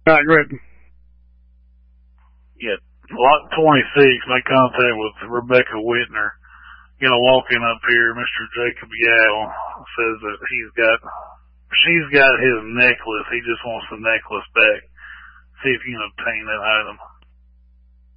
All right, great. Yeah, lot 26, make contact with Rebecca Whitner. Gonna walk in up here. Mr. Jacob Yale says that she's got his necklace. He just wants the necklace back. See if you can obtain that item.